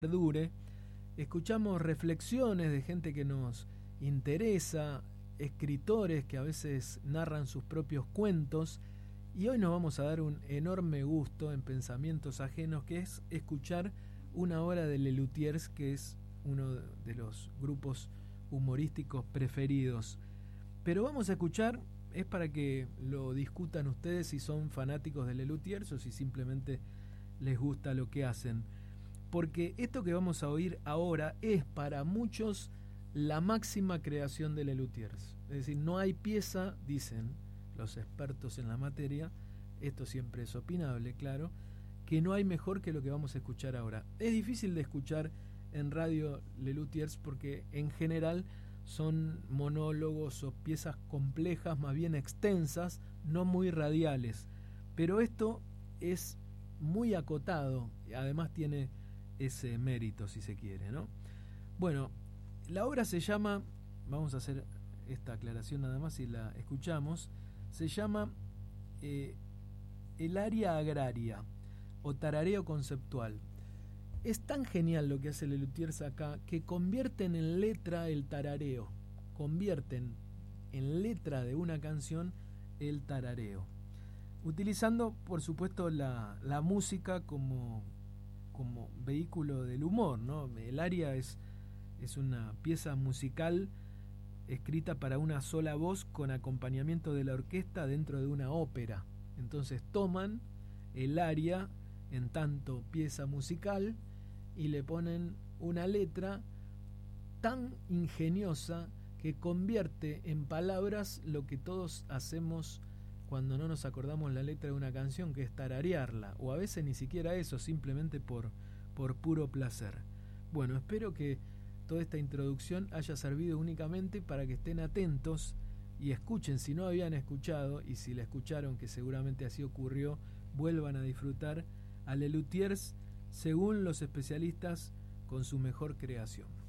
perdure. Escuchamos reflexiones de gente que nos interesa, escritores que a veces narran sus propios cuentos, y hoy nos vamos a dar un enorme gusto en Pensamientos Ajenos, que es escuchar una obra de Lelutiers, que es uno de los grupos humorísticos preferidos. Pero vamos a escuchar, es para que lo discutan ustedes si son fanáticos de Lelutiers o si simplemente les gusta lo que hacen. Porque esto que vamos a oír ahora es para muchos la máxima creación de Lelutiers. Es decir, no hay pieza, dicen los expertos en la materia, esto siempre es opinable, claro, que no hay mejor que lo que vamos a escuchar ahora. Es difícil de escuchar en radio Lelutiers porque en general son monólogos o piezas complejas, más bien extensas, no muy radiales. Pero esto es muy acotado, además tiene ese mérito, si se quiere, ¿no? Bueno, la obra se llama, vamos a hacer esta aclaración nada más y la escuchamos, se llama El área agraria o tarareo conceptual. Es tan genial lo que hace Lelutiers acá que convierten en letra el tarareo, convierten en letra de una canción el tarareo, utilizando por supuesto la música como vehículo del humor, ¿no? El aria es una pieza musical escrita para una sola voz con acompañamiento de la orquesta dentro de una ópera. Entonces toman el aria en tanto pieza musical y le ponen una letra tan ingeniosa que convierte en palabras lo que todos hacemos cuando no nos acordamos la letra de una canción, que es tararearla, o a veces ni siquiera eso, simplemente por puro placer. Bueno, espero que toda esta introducción haya servido únicamente para que estén atentos y escuchen, si no habían escuchado, y si la escucharon, que seguramente así ocurrió, vuelvan a disfrutar a Lelutiers, según los especialistas, con su mejor creación.